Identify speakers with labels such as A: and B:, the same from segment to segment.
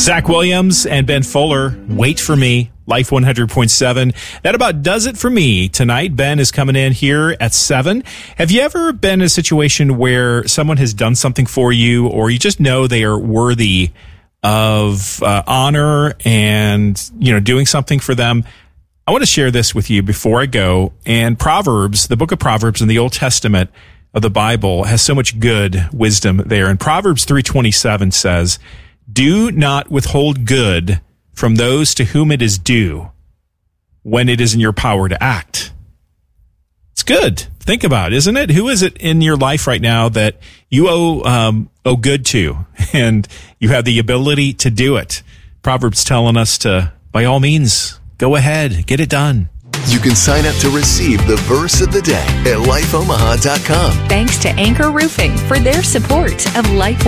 A: Zach Williams and Ben Fuller, Wait for Me, Life 100.7. That about does it for me tonight. Ben is coming in here at 7. Have you ever been in a situation where someone has done something for you, or you just know they are worthy of honor and, doing something for them? I want to share this with you before I go. And Proverbs, the book of Proverbs in the Old Testament of the Bible, has so much good wisdom there. And Proverbs 3:27 says, "Do not withhold good from those to whom it is due when it is in your power to act." It's good. Think about it, isn't it? Who is it in your life right now that you owe good to, and you have the ability to do it? Proverbs telling us to, by all means, go ahead, get it done.
B: You can sign up to receive the verse of the day at lifeomaha.com.
C: Thanks to Anchor Roofing for their support of Life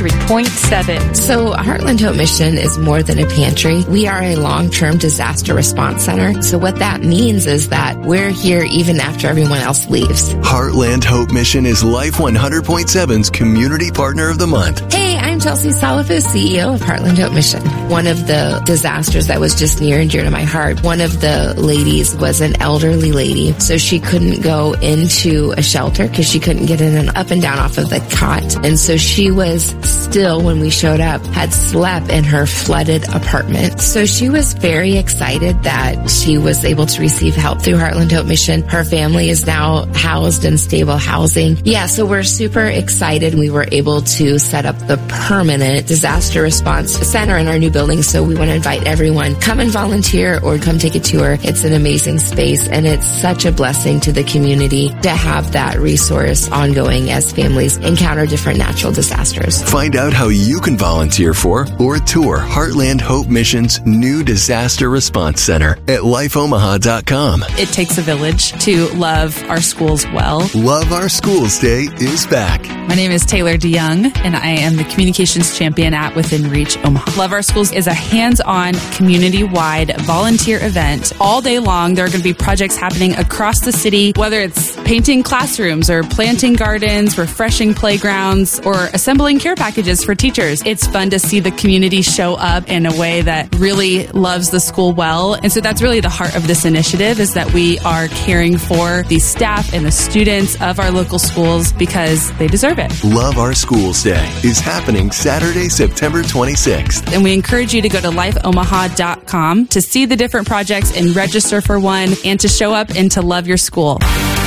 C: 100.7.
D: So Heartland Hope Mission is more than a pantry. We are a long-term disaster response center. So what that means is that we're here even after everyone else leaves.
B: Heartland Hope Mission is Life 100.7's Community Partner of the Month.
D: Hey, I'm Chelsea Salafo, CEO of Heartland Hope Mission. One of the disasters that was just near and dear to my heart, one of the ladies was an elderly lady, so she couldn't go into a shelter because she couldn't get in and up and down off of the cot. And so she was still, when we showed up, had slept in her flooded apartment. So she was very excited that she was able to receive help through Heartland Hope Mission. Her family is now housed in stable housing. Yeah, so we're super excited. We were able to set up the permanent disaster response center in our new building. So we want to invite everyone, come and volunteer or come take a tour. It's an amazing space, and it's such a blessing to the community to have that resource ongoing as families encounter different natural disasters.
B: Find out how you can volunteer for or tour Heartland Hope Mission's new Disaster Response Center at lifeomaha.com.
E: It takes a village to love our schools well.
B: Love Our Schools Day is back.
E: My name is Taylor DeYoung, and I am the Communications Champion at Within Reach Omaha. Love Our Schools is a hands-on, community-wide volunteer event. All day long, there are going to be projects happening across the city, whether it's painting classrooms or planting gardens, refreshing playgrounds, or assembling care packages for teachers. It's fun to see the community show up in a way that really loves the school well. And so that's really the heart of this initiative, is that we are caring for the staff and the students of our local schools because they deserve it.
B: Love Our Schools Day is happening Saturday, September 26th.
E: And we encourage you to go to lifeomaha.com to see the different projects and register for one, and to show up and to love your school.